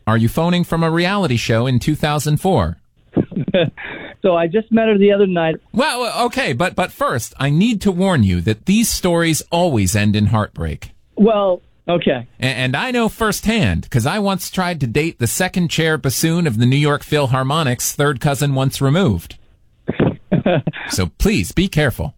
Are you phoning from a reality show in 2004? So I just met her the other night. Well, okay, but first, I need to warn you that these stories always end in heartbreak. Well, okay. And I know firsthand, because I once tried to date the second chair bassoon of the New York Philharmonic's third cousin once removed. So please, be careful.